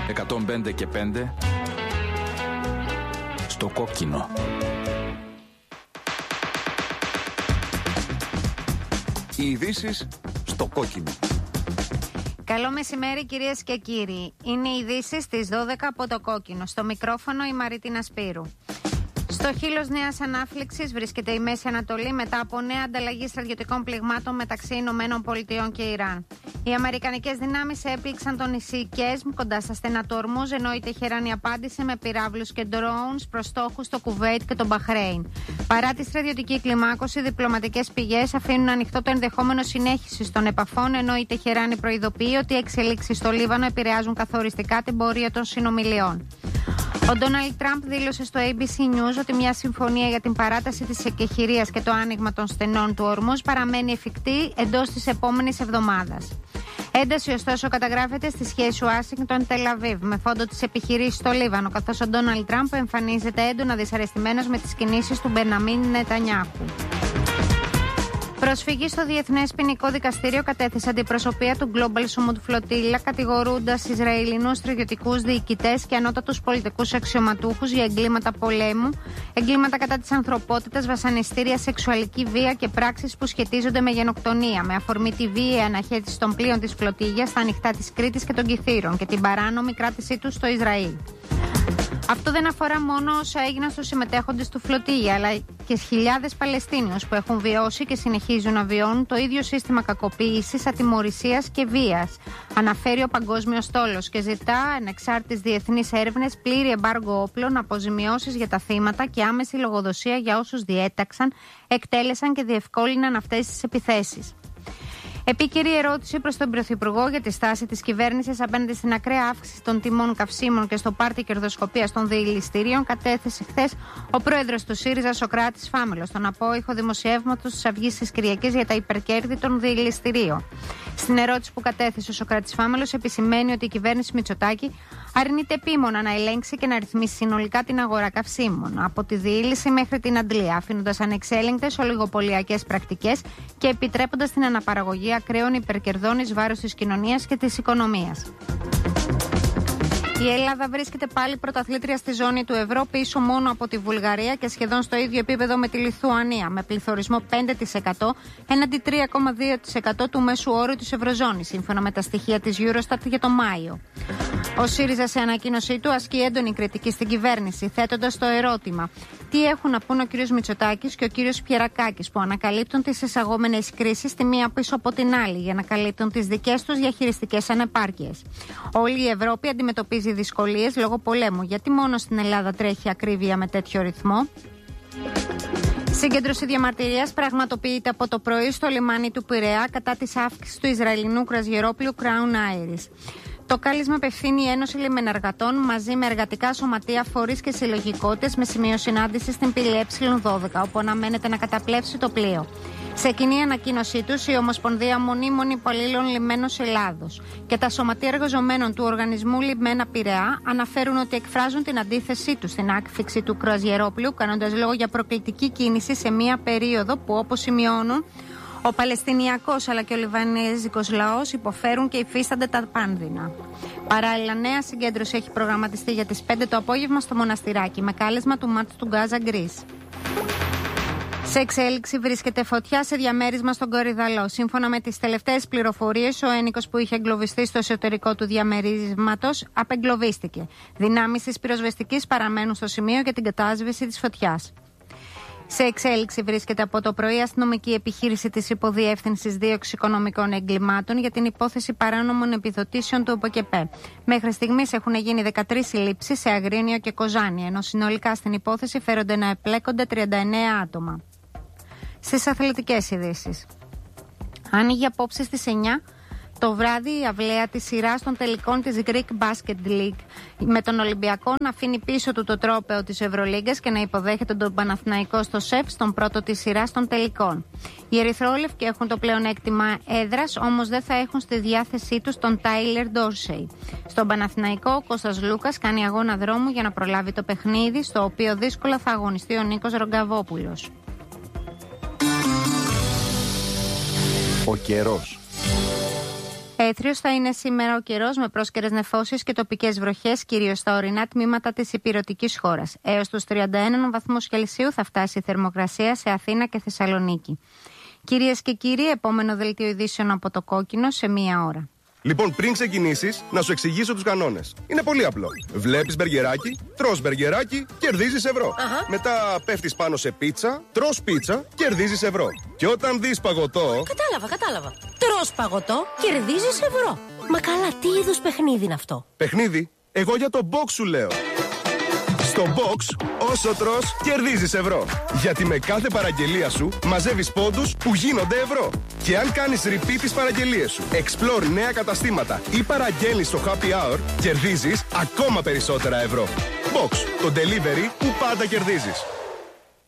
105 και 5 στο κόκκινο. Οι ειδήσεις στο κόκκινο. Καλό μεσημέρι κυρίες και κύριοι. Είναι οι ειδήσεις στις 12 από το κόκκινο. Στο μικρόφωνο η Μαρίτινα Σπύρου. Στο χείλος νέας ανάφλεξης βρίσκεται η Μέση Ανατολή μετά από νέα ανταλλαγή στρατιωτικών πληγμάτων μεταξύ Ηνωμένων Πολιτειών και Ιράν. Οι αμερικανικές δυνάμεις έπληξαν το νησί Κέσμ κοντά στα στενά του Ορμούζ, ενώ η Τεχεράνη απάντησε με πυράβλους και drones προς στόχους στο Κουβέιτ και το Μπαχρέιν. Παρά τη στρατιωτική κλιμάκωση, διπλωματικές πηγές αφήνουν ανοιχτό το ενδεχόμενο συνέχισης των επαφών, ενώ η Τεχεράνη προειδοποιεί ότι οι εξελίξεις στο Λίβανο επηρεάζουν καθοριστικά την πορεία των συνομιλιών. Ο Ντόναλντ Τραμπ δήλωσε στο ABC News ότι μια συμφωνία για την παράταση της εκεχηρίας και το άνοιγμα των στενών του Ορμούζ παραμένει εφικτή εντός της επόμενης εβδομάδας. Ένταση ωστόσο καταγράφεται στη σχέση Ουάσιγκτον-Τελ Αβίβ με φόντο τις επιχειρήσεις στο Λίβανο, καθώς ο Ντόναλντ Τραμπ εμφανίζεται έντονα δυσαρεστημένος με τις κινήσεις του Μπεναμίν Νετανιάχου. Προσφυγή στο Διεθνές Ποινικό Δικαστήριο κατέθεσε αντιπροσωπεία του Global Summit Flotilla, κατηγορούντας Ισραηλινούς στρατιωτικούς διοικητές και ανώτατους πολιτικούς αξιωματούχους για εγκλήματα πολέμου, εγκλήματα κατά της ανθρωπότητας, βασανιστήρια, σεξουαλική βία και πράξεις που σχετίζονται με γενοκτονία, με αφορμή τη βίαιη αναχέτηση των πλοίων της φλωτίγιας στα ανοιχτά της Κρήτης και των Κυθύρων και την παράνομη κράτησή τους στο Ισραήλ. Αυτό δεν αφορά μόνο όσα έγιναν στους συμμετέχοντες του φλωτίγια, αλλά και χιλιάδες Παλαιστίνιους που έχουν βιώσει και συνεχίζουν να βιώνουν το ίδιο σύστημα κακοποίησης, ατιμωρησίας και βίας. Αναφέρει ο Παγκόσμιος Στόλος και ζητά ανεξάρτητες διεθνείς έρευνες, πλήρη εμπάργο όπλων, αποζημιώσεις για τα θύματα και άμεση λογοδοσία για όσους διέταξαν, εκτέλεσαν και διευκόλυναν αυτές τις επιθέσεις. Επίκαιρη ερώτηση προς τον Πρωθυπουργό για τη στάση της κυβέρνησης απέναντι στην ακραία αύξηση των τιμών καυσίμων και στο πάρτι κερδοσκοπίας των διελιστηρίων κατέθεσε χθες ο πρόεδρος του ΣΥΡΙΖΑ Σωκράτης Φάμελος στον απόϊχο δημοσιεύματος της Αυγής της Κυριακής για τα υπερκέρδη των διελιστηρίων. Στην ερώτηση που κατέθεσε ο Σωκράτης Φάμελος επισημαίνει ότι η κυβέρνηση Μητσοτάκη αρνείται επίμονα να ελέγξει και να ρυθμίσει συνολικά την αγορά καυσίμων, από τη διήλυση μέχρι την αντλία, αφήνοντας ανεξέλεγκτες ολιγοπωλιακές πρακτικές και επιτρέποντας την αναπαραγωγή ακραίων υπερκερδών εις βάρος της κοινωνίας και της οικονομίας. Η Ελλάδα βρίσκεται πάλι πρωταθλήτρια στη ζώνη του ευρώ, πίσω μόνο από τη Βουλγαρία και σχεδόν στο ίδιο επίπεδο με τη Λιθουανία, με πληθωρισμό 5% έναντι 3,2% του μέσου όρου της Ευρωζώνης, σύμφωνα με τα στοιχεία της Eurostat για τον Μάιο. Ο ΣΥΡΙΖΑ σε ανακοίνωσή του ασκεί έντονη κριτική στην κυβέρνηση, θέτοντας το ερώτημα: τι έχουν να πούν ο κ. Μητσοτάκης και ο κ. Πιερακάκης, που ανακαλύπτουν τις εισαγόμενες κρίσεις τη μία πίσω από την άλλη, για να καλύπτουν τις δικές τους διαχειριστικές ανεπάρκειες. Όλη η Ευρώπη αντιμετωπίζει δυσκολίες λόγω πολέμου. Γιατί μόνο στην Ελλάδα τρέχει ακρίβεια με τέτοιο ρυθμό? Συγκέντρωση διαμαρτυρίας πραγματοποιείται από το πρωί στο λιμάνι του Πειραιά κατά της αύξησης του Ισραηλινού κρουαζιερόπλοιου Crown Iris. Το κάλεσμα απευθύνει η Ένωση Λιμενεργατών μαζί με εργατικά σωματεία, φορείς και συλλογικότητες με σημείο συνάντηση στην πύλη Ε12, όπου αναμένεται να καταπλέψει το πλοίο. Σε κοινή ανακοίνωσή τους, η Ομοσπονδία Μονίμων Υπαλλήλων Λιμένος Ελλάδος και τα Σωματεία Εργαζομένων του Οργανισμού Λιμένα Πειραιά αναφέρουν ότι εκφράζουν την αντίθεσή τους στην άφηξη του κρουαζιερόπλοιου, κάνοντας λόγο για προκλητική κίνηση σε μία περίοδο που, όπως σημειώνουν, ο Παλαιστινιακός αλλά και ο Λιβανέζικος λαός υποφέρουν και υφίστανται τα πάνδυνα. Παράλληλα, νέα συγκέντρωση έχει προγραμματιστεί για τις 5 το απόγευμα στο Μοναστηράκι με κάλεσμα του μάτς του Γκάζα Γκρίς. Σε εξέλιξη βρίσκεται φωτιά σε διαμέρισμα στον Κορυδαλό. Σύμφωνα με τις τελευταίες πληροφορίες, ο ένικος που είχε εγκλωβιστεί στο εσωτερικό του διαμερίσματος απεγκλωβίστηκε. Δυνάμεις της πυροσβεστικής παραμένουν στο σημείο για την κατάσβεση της φωτιάς. Σε εξέλιξη βρίσκεται από το πρωί αστυνομική επιχείρηση της Υποδιεύθυνσης Δίωξης Οικονομικών Εγκλημάτων για την υπόθεση παράνομων επιδοτήσεων του ΟΠΟΚΕΠΕ. Μέχρι στιγμής έχουν γίνει 13 συλλήψεις σε Αγρίνιο και Κοζάνη, ενώ συνολικά στην υπόθεση φέρονται να επλέκονται 39 άτομα. Στις αθλητικές ειδήσεις. Άνοιγε απόψε στις 9 το βράδυ η αυλαία της σειράς των τελικών της Greek Basket League, με τον Ολυμπιακό να αφήνει πίσω του το τρόπαιο της Ευρωλίγκας και να υποδέχεται τον Παναθηναϊκό στο ΣΕΦ στον πρώτο της σειράς των τελικών. Οι ερυθρόλευκοι έχουν το πλεονέκτημα έδρας, όμως δεν θα έχουν στη διάθεσή τους τον Τάιλερ Ντόρσεϊ. Στον Παναθηναϊκό ο Κώστας Λούκας κάνει αγώνα δρόμου για να προλάβει το παιχνίδι, στο οποίο δύσκολα θα αγωνιστεί ο Νίκος Ρογκαβόπουλος. Ο καιρός. Έθριος θα είναι σήμερα ο καιρός με πρόσκαιρες νεφώσεις και τοπικές βροχές, κυρίως στα ορεινά τμήματα της ηπειρωτικής χώρας. Έως τους 31 βαθμούς Κελσίου θα φτάσει η θερμοκρασία σε Αθήνα και Θεσσαλονίκη. Κυρίες και κύριοι, επόμενο δελτίο ειδήσεων από το Κόκκινο σε 1 ώρα. Λοιπόν, πριν ξεκινήσεις, να σου εξηγήσω τους κανόνες. Είναι πολύ απλό. Βλέπεις μπεργκεράκι, τρως μπεργκεράκι, κερδίζεις ευρώ. Μετά πέφτεις πάνω σε πίτσα, τρως πίτσα, κερδίζεις ευρώ. Και όταν δεις παγωτό. Κατάλαβα. Τρως παγωτό, κερδίζεις ευρώ. Μα καλά, τι είδους παιχνίδι είναι αυτό? Παιχνίδι? Εγώ για το box σου λέω. Στο box, όσο τρως, κερδίζεις ευρώ. Γιατί με κάθε παραγγελία σου μαζεύεις πόντους που γίνονται ευρώ. Και αν κάνεις repeat τις παραγγελίες σου, explore νέα καταστήματα ή παραγγέλνεις στο happy hour, κερδίζεις ακόμα περισσότερα ευρώ. Box, το delivery που πάντα κερδίζεις.